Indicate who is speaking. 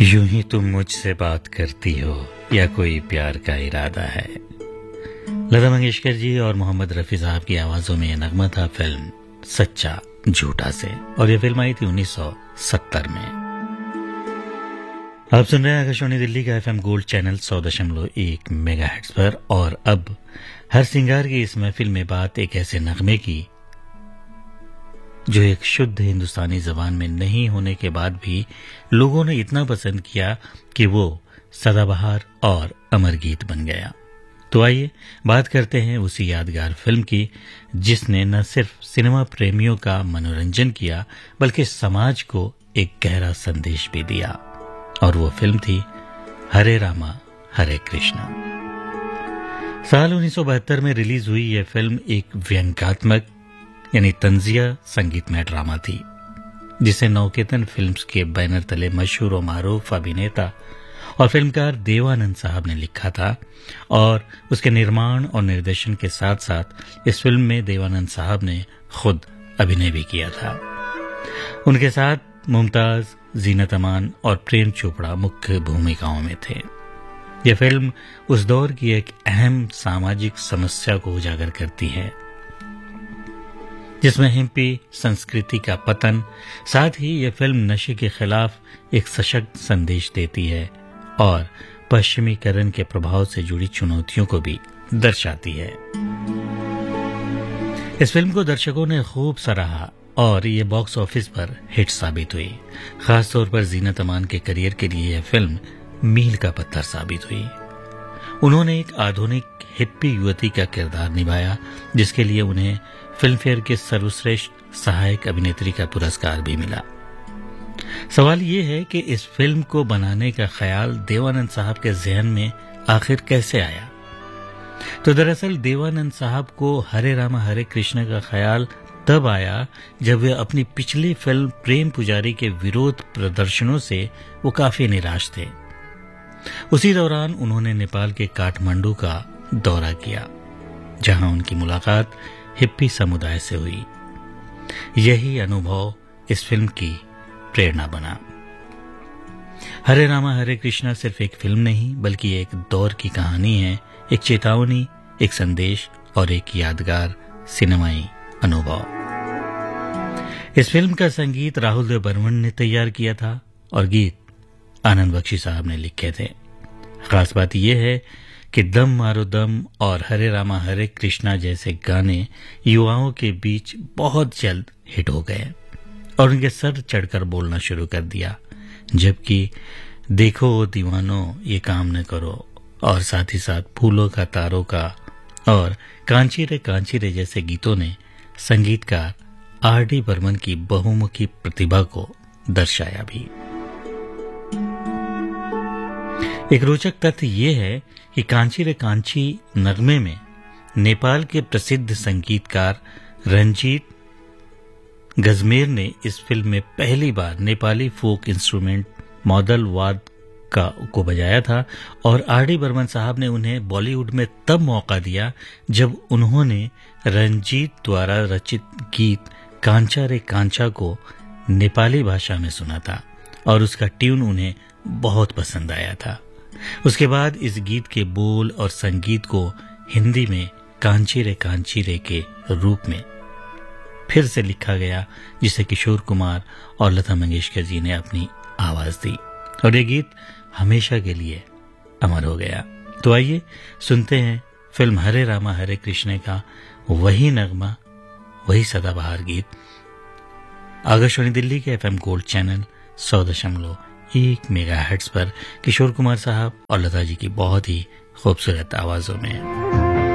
Speaker 1: यूं ही तुम मुझसे बात करती हो या कोई प्यार का इरादा है। लता मंगेशकर जी और मोहम्मद रफी साहब की आवाजों में यह नगमा था फिल्म सच्चा झूठा से, और यह फिल्म आई थी 1970 में। आप सुन रहे हैं आकाशवाणी दिल्ली का एफएम गोल्ड चैनल 100.1 मेगाहर्ट्ज पर। और अब हर सिंगार की इस महफिल में बात एक ऐसे नगमे की जो एक शुद्ध हिंदुस्तानी जबान में नहीं होने के बाद भी लोगों ने इतना पसंद किया कि वो सदाबहार और अमर गीत बन गया। तो आइए बात करते हैं उसी यादगार फिल्म की जिसने न सिर्फ सिनेमा प्रेमियों का मनोरंजन किया बल्कि समाज को एक गहरा संदेश भी दिया, और वो फिल्म थी हरे रामा हरे कृष्णा। साल 1972 में रिलीज हुई यह फिल्म एक व्यंग्यात्मक यानी तंजिया संगीतमय ड्रामा थी जिसे नवकेतन फिल्म्स के बैनर तले मशहूर और मारूफ अभिनेता और फिल्मकार देवानंद साहब ने लिखा था, और उसके निर्माण और निर्देशन के साथ साथ इस फिल्म में देवानंद साहब ने खुद अभिनय भी किया था। उनके साथ मुमताज, जीनत अमान और प्रेम चोपड़ा मुख्य भूमिकाओं में थे। यह फिल्म उस दौर की एक अहम सामाजिक समस्या को उजागर करती है जिसमें हिप्पी संस्कृति का पतन, साथ ही यह फिल्म नशे के खिलाफ एक सशक्त संदेश देती है और पश्चिमीकरण के प्रभाव से जुड़ी चुनौतियों को भी दर्शाती है। इस फिल्म को दर्शकों ने खूब सराहा और ये बॉक्स ऑफिस पर हिट साबित हुई। खासतौर पर जीनत अमान के करियर के लिए यह फिल्म मील का पत्थर साबित हुई। उन्होंने एक आधुनिक हिप्पी युवती का किरदार निभाया जिसके लिए उन्हें फिल्मफेयर के सर्वश्रेष्ठ सहायक अभिनेत्री का पुरस्कार भी मिला। सवाल ये है कि इस फिल्म को बनाने का ख्याल देवानंद साहब के जहन में आखिर कैसे आया। तो दरअसल देवानंद साहब को हरे रामा हरे कृष्ण का ख्याल तब आया जब वे अपनी पिछली फिल्म प्रेम पुजारी के विरोध प्रदर्शनों से वो काफी निराश थे। उसी दौरान उन्होंने नेपाल के काठमांडू का दौरा किया जहां उनकी मुलाकात हिप्पी समुदाय से हुई। यही अनुभव इस फिल्म की प्रेरणा बना। हरे रामा हरे कृष्णा सिर्फ एक फिल्म नहीं बल्कि एक दौर की कहानी है, एक चेतावनी, एक संदेश और एक यादगार सिनेमाई अनुभव। इस फिल्म का संगीत राहुल देव बर्मन ने तैयार किया था और गीत आनंद बख्शी साहब ने लिखे थे। खास बात यह है कि दम मारो दम और हरे रामा हरे कृष्णा जैसे गाने युवाओं के बीच बहुत जल्द हिट हो गए और उनके सर चढ़कर बोलना शुरू कर दिया, जबकि देखो दीवानों ये काम न करो और साथ ही साथ फूलों का तारों का और कांची रे जैसे गीतों ने संगीतकार आर.डी. बर्मन की बहुमुखी प्रतिभा को दर्शाया भी। एक रोचक तथ्य ये है कि कांची रे कांची नगमे में नेपाल के प्रसिद्ध संगीतकार रंजीत गजमेर ने इस फिल्म में पहली बार नेपाली फोक इंस्ट्रूमेंट मौदल वाद को बजाया था, और आर.डी. बर्मन साहब ने उन्हें बॉलीवुड में तब मौका दिया जब उन्होंने रंजीत द्वारा रचित गीत कांचा रे कांचा को नेपाली भाषा में सुना था और उसका ट्यून उन्हें बहुत पसंद आया था। उसके बाद इस गीत के बोल और संगीत को हिंदी में कांची रे के रूप में फिर से लिखा गया जिसे किशोर कुमार और लता मंगेशकर जी ने अपनी आवाज दी, और ये गीत हमेशा के लिए अमर हो गया। तो आइए सुनते हैं फिल्म हरे रामा हरे कृष्ण का वही नगमा, वही सदाबहार गीत आकाशवाणी दिल्ली के एफएम गोल्ड चैनल 100.1 मेगाहर्ट्ज पर किशोर कुमार साहब और लता जी की बहुत ही खूबसूरत आवाजों में।